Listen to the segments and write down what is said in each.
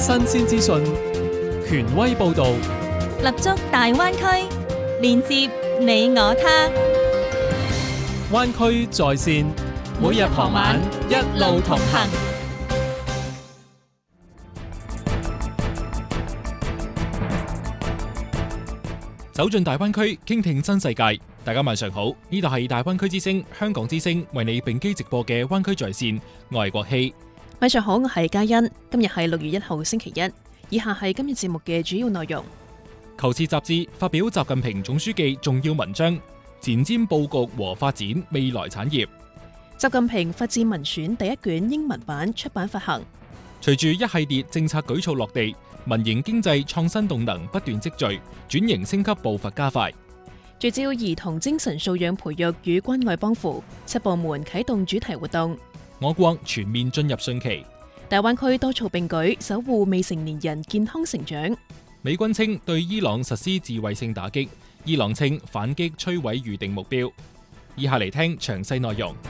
新鮮資訊，權威報導， 立足大灣區，連接你我他。 灣區在線，每日傍晚一路同行。走進大灣區，傾聽新世界。大家晚上好，呢度係大灣區之聲、香港之聲為你並機直播嘅灣區在線，我係國希。 晚上好，我係嘉欣。今日係6月1號星期一，以下係今日節目嘅主要內容。 求是雜誌發表習近平總書記重要文章，前瞻佈局和發展未來產業。 習近平法治文選第一卷英文版出版發行。 隨住一系列政策舉措落地，民營經濟創新動能不斷積聚，轉型升級步伐加快。 聚焦兒童精神素養培育與關愛幫扶，7部門啟動主題活動。 我國全面進入汛期， 大灣區多措並舉，守護未成年人健康成長。 美軍稱對伊朗實施自衛性打擊，伊朗稱反擊摧毀預定目標。以下嚟聽詳細內容。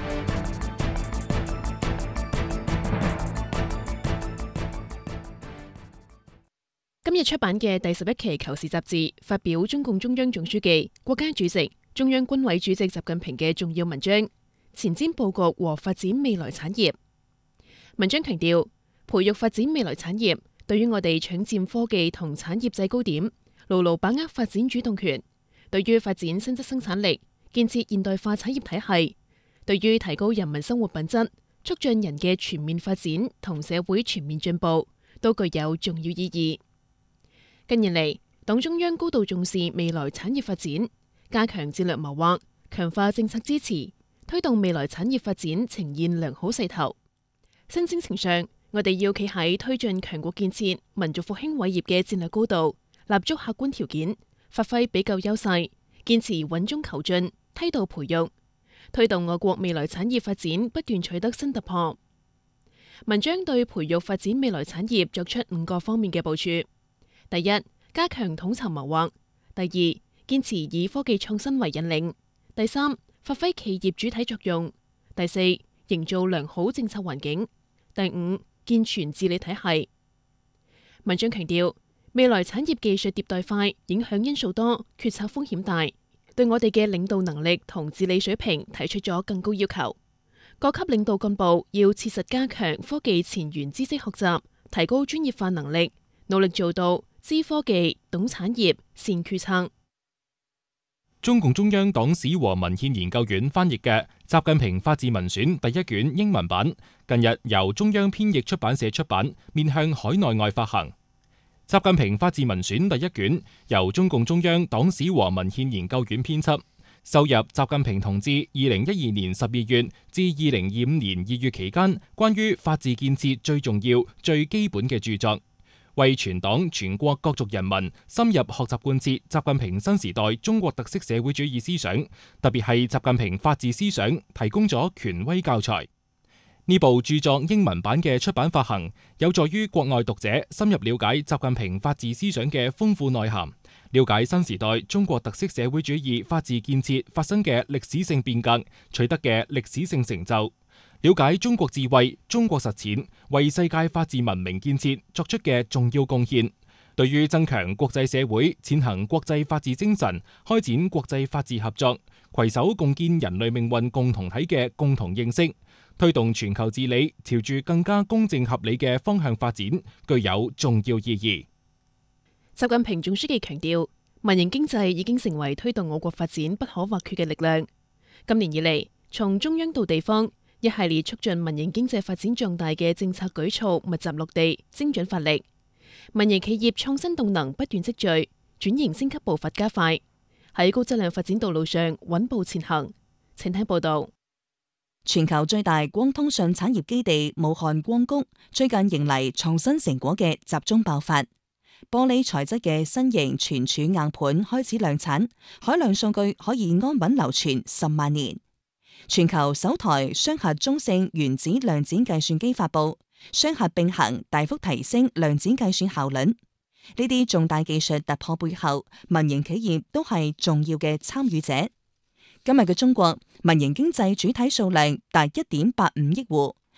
今日出版嘅第11期《求是》雜誌發表中共中央總書記、國家主席、中央軍委主席習近平嘅重要文章，前瞻佈局和發展未來產業。文章強調，培育發展未來產業，對於我哋搶佔科技同產業制高點，牢牢把握發展主動權；對於發展新質生產力、建設現代化產業體系；對於提高人民生活品質、促進人嘅全面發展同社會全面進步，都具有重要意義。近年嚟，黨中央高度重視未來產業發展，加強戰略謀劃，強化政策支持，推動未來產業發展呈現良好勢頭。新征程上，我哋要企喺推進強國建設、民族復興偉業嘅戰略高度，立足客觀條件，發揮比較優勢，堅持穩中求進，梯度培育，推動我國未來產業發展不斷取得新突破。文章對培育發展未來產業作出5個方面嘅部署。第一，加強統籌謀劃；第二，堅持以科技創新為引領；第三，發揮企業主體作用；第四，營造良好政策環境；第五，健全治理體系。文章強調，未來產業技術迭代快，影響因素多，決策風險大，對我哋嘅領導能力同治理水平提出咗更高要求。各級領導幹部要切實加強科技前沿知識學習，提高專業化能力，努力做到知科技、懂產業、善決策。 中共中央黨史和文獻研究院翻譯嘅《習近平法治文選》第一卷英文版，近日由中央編譯出版社出版，面向海內外發行。《習近平法治文選》第一卷由中共中央黨史和文獻研究院編輯，收入習近平同志2012年12月至2025年2月期間關於法治建設最重要、最基本嘅著作，為全黨全國各族人民深入學習貫徹習近平新時代中國特色社會主義思想，特別係習近平法治思想，提供咗權威教材。呢部著作英文版嘅出版發行，有助於國外讀者深入了解習近平法治思想嘅豐富內涵，了解新時代中國特色社會主義法治建設發生嘅歷史性變革，取得嘅歷史性成就，了解中國智慧、中國實踐為世界法治文明建設作出嘅重要貢獻，對於增強國際社會踐行國際法治精神、開展國際法治合作、攜手共建人類命運共同體嘅共同認識，推動全球治理朝住更加公正合理嘅方向發展，具有重要意義。 習近平總書記強調，民營經濟已經成為推動我國發展不可或缺嘅力量。今年以嚟，從中央到地方，一系列促進民營經濟發展壯大嘅政策舉措密集落地，精準發力，民營企業創新動能不斷積聚，轉型升級步伐加快，喺高質量發展道路上穩步前行。請聽報道。 全球最大光通訊產業基地武漢光谷最近迎嚟創新成果嘅集中爆發，玻璃材質嘅新型存儲硬盤開始量產，海量數據可以安穩流傳10萬年。全球首台雙核中性原子量子計算機發佈，雙核並行大幅提升量子計算效率。呢啲重大技術突破背後，民營企業都係重要嘅參與者。今日嘅中國民營經濟主體數量達1.85億戶，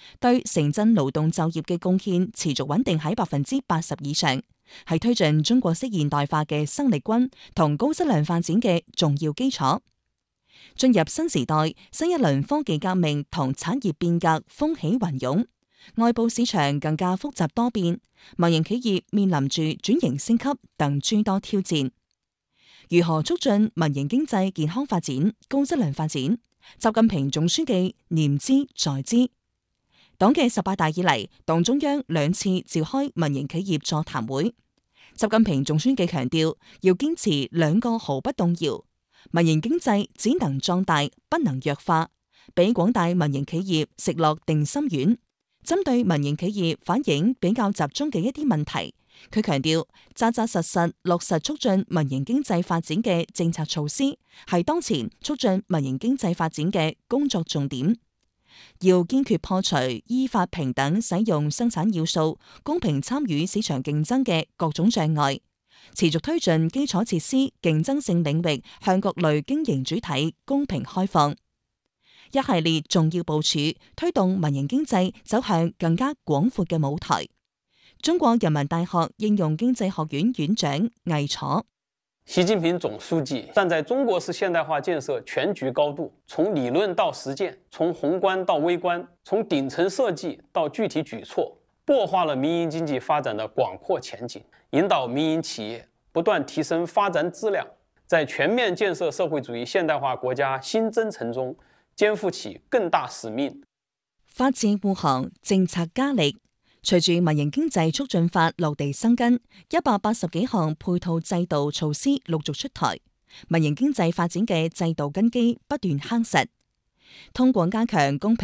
對城鎮勞動就業嘅貢獻持續穩定喺80%以上，係推進中國式現代化嘅生力軍同高質量發展嘅重要基礎。進入新時代，新一輪科技革命同產業變革風起雲湧，外部市場更加複雜多變，民營企業面臨住轉型升級等諸多挑戰。如何促進民營經濟健康發展、高質量發展？習近平總書記念之在之。黨嘅18大以嚟，黨中央2次召開民營企業座談會。習近平總書記強調，要堅持2個毫不動搖：民營經濟只能壯大，不能弱化，俾廣大民營企業食落定心丸。針對民營企業反映比較集中嘅一啲問題，佢強調，扎扎實實落實促進民營經濟發展嘅政策措施，係當前促進民營經濟發展嘅工作重點。要堅決破除依法平等使用生產要素、公平參與市場競爭嘅各種障礙，持續推進基礎設施競爭性領域向各類經營主體公平開放。一系列重要部署，推動民營經濟走向更加廣闊嘅舞台。中國人民大學應用經濟學院院長魏楚： 習近平總書記站在中國式現代化建設全局高度，從理論到實踐，從宏觀到微觀，從頂層設計到具體舉措，擘畫了民營經濟發展的廣闊前景，引導民營企業不斷提升發展質量，在全面建設社會主義現代化國家新征程中肩負起更大使命。 法治護航，政策加力。隨住民營經濟促進法落地生根，180幾項配套制度措施陸續出台，民營經濟發展嘅制度根基不斷夯實。通過加強公平